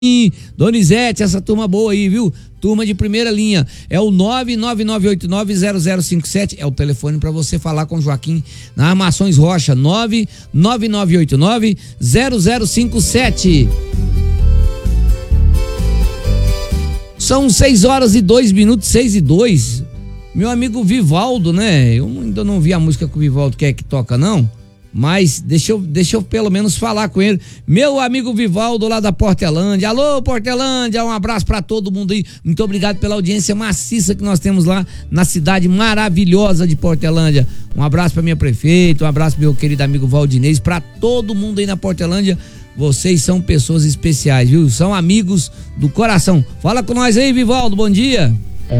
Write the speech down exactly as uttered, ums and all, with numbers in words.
Donizete, essa turma boa aí, viu? Turma de primeira linha. É o nove nove nove oito nove zero zero cinco sete, é o telefone para você falar com o Joaquim na Armações Rocha, nove nove nove oito nove zero zero cinco sete. São seis horas e dois minutos, seis e dois. Meu amigo Vivaldo, né? Eu ainda não vi a música que o Vivaldo quer que toca, não. Mas deixa eu, deixa eu pelo menos falar com ele. Meu amigo Vivaldo lá da Portelândia. Alô, Portelândia, um abraço pra todo mundo aí. Muito obrigado pela audiência maciça que nós temos lá na cidade maravilhosa de Portelândia. Um abraço pra minha prefeita, um abraço pro meu querido amigo Valdinez, pra todo mundo aí na Portelândia. Vocês são pessoas especiais, viu? São amigos do coração. Fala com nós aí, Vivaldo, bom dia.